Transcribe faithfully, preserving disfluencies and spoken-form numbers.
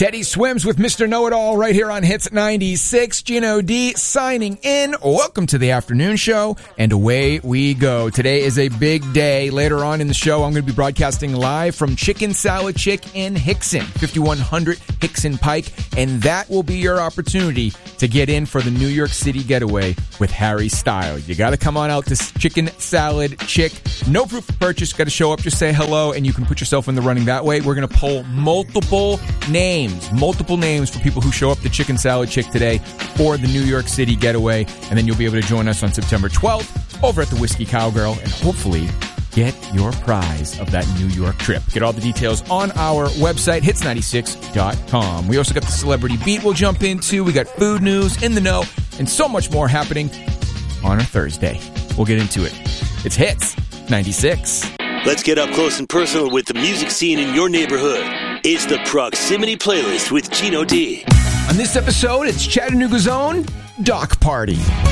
Teddy Swims with Mister Know-It-All right here on Hits ninety-six. Gino D signing in. Welcome to the afternoon show, and away we go. Today is a big day. Later on in the show, I'm going to be broadcasting live from Chicken Salad Chick in Hickson, fifty-one hundred Hickson Pike, and that will be your opportunity to get in for the New York City getaway with Harry Styles. You got to come on out to Chicken Salad Chick. No proof of purchase. Got to show up, just say hello, and you can put yourself in the running that way. We're going to poll multiple names, multiple names for people who show up to Chicken Salad Chick today for the New York City getaway, and then you'll be able to join us on September twelfth over at the Whiskey Cowgirl and hopefully get your prize of that New York trip. Get all the details on our website, hits ninety-six dot com. We also got the Celebrity Beat we'll jump into. We got food news, In the Know, and so much more happening on a Thursday. We'll get into it. It's Hits ninety-six. Let's get up close and personal with the music scene in your neighborhood. It's the Proximity Playlist with Gino D. On this episode, it's Chattanooga's own Doc Party.